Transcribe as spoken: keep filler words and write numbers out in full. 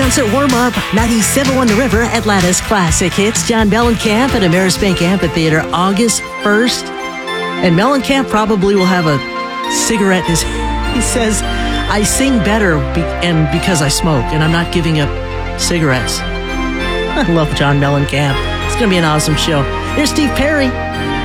concert warm-up, ninety-seven point one The River, Atlanta's classic hits. John Mellencamp at Amerisbank Amphitheater, August first. And Mellencamp probably will have a cigarette. He says, I sing better be- and because I smoke, and I'm not giving up cigarettes. I love John Mellencamp. It's going to be an awesome show. Here's Steve Perry.